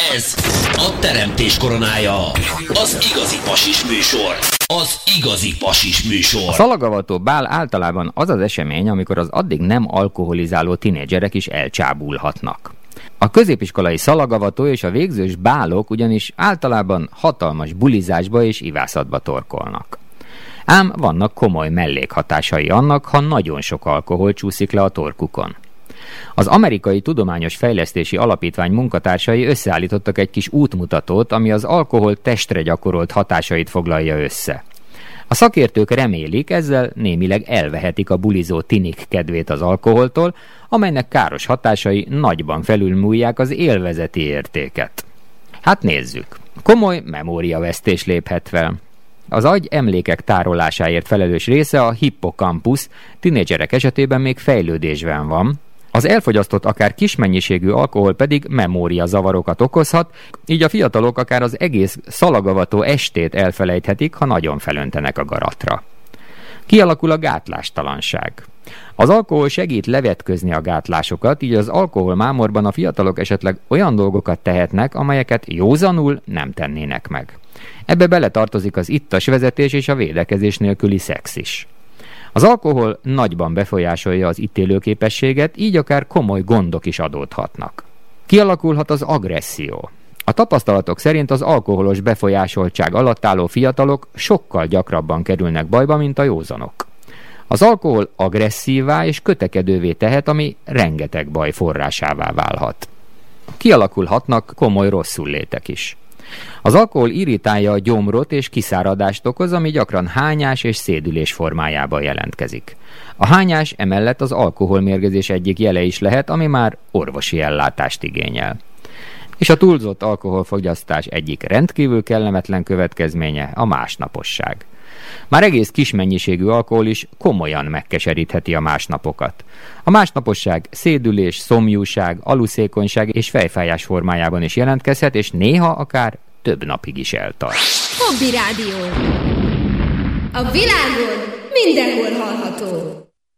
Ez a teremtés koronája. Az igazi pasis műsor. Az igazi pasis műsor. A szalagavató bál általában az az esemény, amikor az addig nem alkoholizáló tinédzserek is elcsábulhatnak. A középiskolai szalagavató és a végzős bálok ugyanis általában hatalmas bulizásba és ivászatba torkolnak. Ám vannak komoly mellékhatásai annak, ha nagyon sok alkohol csúszik le a torkukon. Az Amerikai Tudományos Fejlesztési Alapítvány munkatársai összeállítottak egy kis útmutatót, ami az alkohol testre gyakorolt hatásait foglalja össze. A szakértők remélik, ezzel némileg elvehetik a bulizó tinik kedvét az alkoholtól, amelynek káros hatásai nagyban felülmúlják az élvezeti értéket. Hát nézzük. Komoly memóriavesztés léphet fel. Az agy emlékek tárolásáért felelős része, a hippokampusz, tinédzserek esetében még fejlődésben van. Az elfogyasztott akár kis mennyiségű alkohol pedig memóriazavarokat okozhat, így a fiatalok akár az egész szalagavató estét elfelejthetik, ha nagyon felöntenek a garatra. Kialakul a gátlástalanság. Az alkohol segít levetközni a gátlásokat, így az alkoholmámorban a fiatalok esetleg olyan dolgokat tehetnek, amelyeket józanul nem tennének meg. Ebbe beletartozik az ittas vezetés és a védekezés nélküli szex is. Az alkohol nagyban befolyásolja az ítélőképességet, így akár komoly gondok is adódhatnak. Kialakulhat az agresszió. A tapasztalatok szerint az alkoholos befolyásoltság alatt álló fiatalok sokkal gyakrabban kerülnek bajba, mint a józanok. Az alkohol agresszívá és kötekedővé tehet, ami rengeteg baj forrásává válhat. Kialakulhatnak komoly rosszullétek is. Az alkohol irritálja a gyomrot és kiszáradást okoz, ami gyakran hányás és szédülés formájában jelentkezik. A hányás emellett az alkoholmérgezés egyik jele is lehet, ami már orvosi ellátást igényel. És a túlzott alkoholfogyasztás egyik rendkívül kellemetlen következménye a másnaposság. Már egész kis mennyiségű alkohol is komolyan megkeserítheti a másnapokat. A másnaposság szédülés, szomjúság, aluszékonyság és fejfájás formájában is jelentkezhet, és néha akár több napig is eltart. Hobby Rádió. A világon mindenhol hallható.